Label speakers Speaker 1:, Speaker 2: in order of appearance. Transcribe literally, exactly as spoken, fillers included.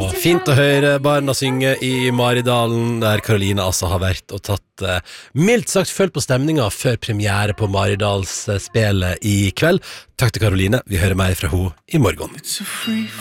Speaker 1: Og fint å høre barna synge i Maridalen, der Karoline altså har vært og tatt eh, mildt sagt følt på stemninga før premiere på Maridalsspillet i kveld. Takk til Karoline, vi hører mer fra henne i morgen.